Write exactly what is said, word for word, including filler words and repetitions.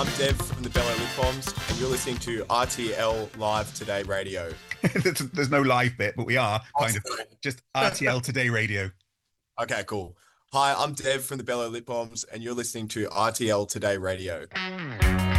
I'm Dev from the Bello Lip Bombs, and you're listening to R T L Live Today Radio. there's, there's no live bit, but we are kind of just R T L Today Radio. Okay, cool. Hi, I'm Dev from the Bello Lip Bombs, and you're listening to R T L Today Radio.